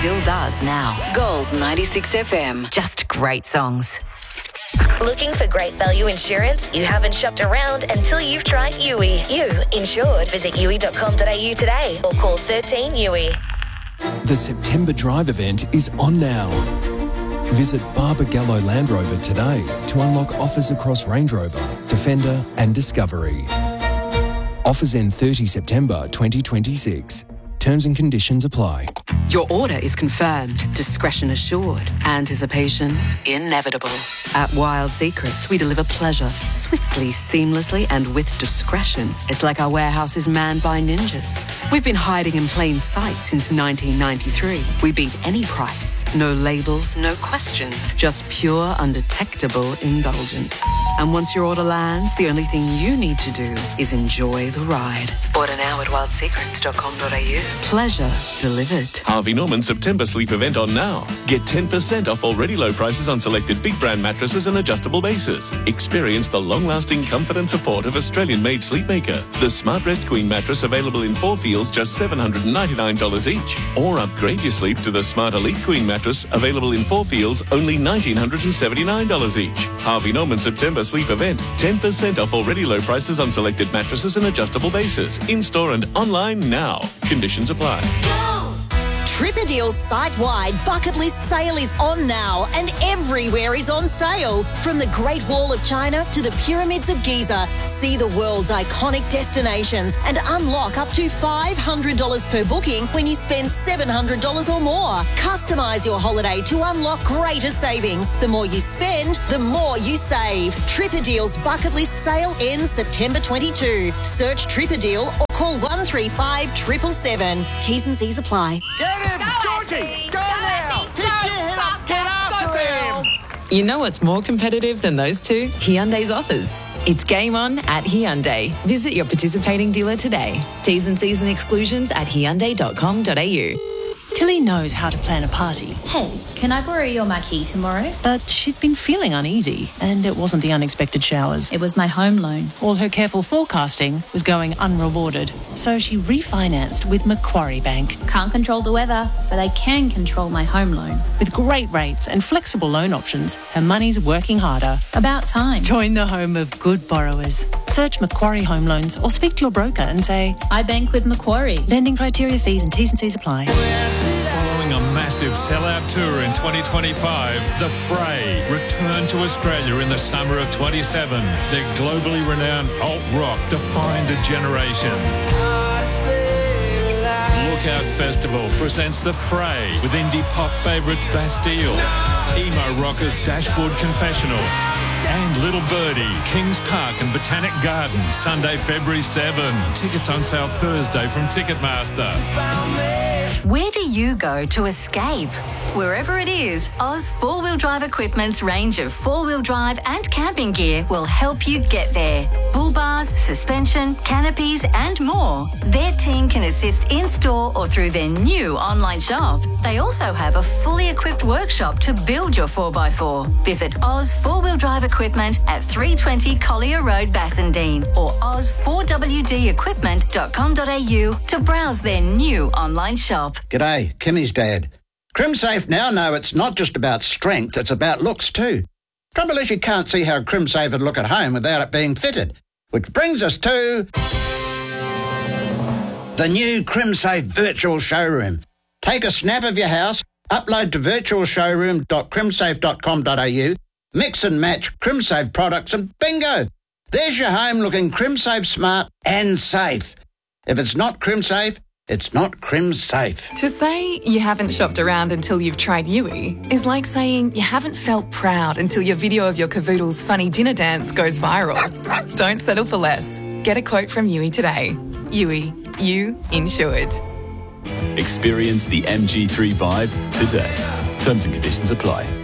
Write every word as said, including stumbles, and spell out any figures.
Still does now. Gold ninety-six F M. Just great songs. Looking for great value insurance? You haven't shopped around until you've tried U I. You insured. Visit U I dot com dot a u today or call thirteen U I. The September Drive event is on now. Visit Barbagallo Land Rover today to unlock offers across Range Rover, Defender and Discovery. Offers end thirtieth September twenty twenty-six. Terms and conditions apply. Your order is confirmed, discretion assured, anticipation inevitable. At Wild Secrets, we deliver pleasure swiftly, seamlessly, and with discretion. It's like our warehouse is manned by ninjas. We've been hiding in plain sight since nineteen ninety-three. We beat any price. No labels, no questions. Just pure, undetectable indulgence. And once your order lands, the only thing you need to do is enjoy the ride. Order now at wild secrets dot com dot a u. Pleasure delivered. Harvey Norman September Sleep event on now. Get ten percent off already low prices on selected big brand mattresses and adjustable bases. Experience the long-lasting comfort and support of Australian-made Sleepmaker. The Smart Rest Queen mattress available in four feels just seven hundred ninety-nine dollars each. Or upgrade your sleep to the Smart Elite Queen mattress available in four feels only one thousand nine hundred seventy-nine dollars each. Harvey Norman September Sleep event. ten percent off already low prices on selected mattresses and adjustable bases. In-store and online now. Conditions apply. Tripperdeal's site-wide bucket list sale is on now and everywhere is on sale. From the Great Wall of China to the Pyramids of Giza, see the world's iconic destinations and unlock up to five hundred dollars per booking when you spend seven hundred dollars or more. Customise your holiday to unlock greater savings. The more you spend, the more you save. Tripperdeal's bucket list sale ends September twenty-second. Search Tripperdeal or call one three five seven seven seven. T's and C's apply. Get him! Go, Georgie! Ashley! Go, Go, now! Ashley! Keep Go, your head up! faster! Get after Go, him! girl! You know what's more competitive than those two? Hyundai's offers. It's game on at Hyundai. Visit your participating dealer today. T's and C's and exclusions at hyundai dot com dot a u. Tilly knows how to plan a party. Hey, can I borrow your marquee tomorrow? But she'd been feeling uneasy, and it wasn't the unexpected showers. It was my home loan. All her careful forecasting was going unrewarded. So she refinanced with Macquarie Bank. Can't control the weather, but I can control my home loan. With great rates and flexible loan options, her money's working harder. About time. Join the home of good borrowers. Search Macquarie Home Loans or speak to your broker and say, I bank with Macquarie. Lending criteria, fees and T's and C's apply. Following a massive sellout tour in twenty twenty-five, The Fray return to Australia in the summer of twenty-seven. Their globally renowned alt rock defined a generation. Lookout Festival presents The Fray with indie pop favourites Bastille, emo rockers Dashboard Confessional, and Little Birdie, Kings Park and Botanic Gardens, Sunday, February seventh. Tickets on sale Thursday from Ticketmaster. Where do you go to escape? Wherever it is, Oz Four Wheel Drive Equipment's range of four-wheel drive and camping gear will help you get there. Bull bars, suspension, canopies and more. Their team can assist in-store or through their new online shop. They also have a fully equipped workshop to build your four by four. Visit Oz Four Wheel Drive Equipment at three twenty Collier Road, Bassendean or oz four w d equipment dot com dot a u to browse their new online shop. G'day, Kimmy's dad. CrimSafe now know it's not just about strength, it's about looks too. Trouble is you can't see how CrimSafe would look at home without it being fitted. Which brings us to the new CrimSafe Virtual Showroom. Take a snap of your house, upload to virtual showroom dot crimsafe dot com dot a u, mix and match CrimSafe products and bingo! There's your home looking CrimSafe smart and safe. If it's not CrimSafe, it's not CrimSafe. To say you haven't shopped around until you've tried U I is like saying you haven't felt proud until your video of your cavoodle's funny dinner dance goes viral. Don't settle for less. Get a quote from U I today. U I, you insured. Experience the M G three vibe today. Terms and conditions apply.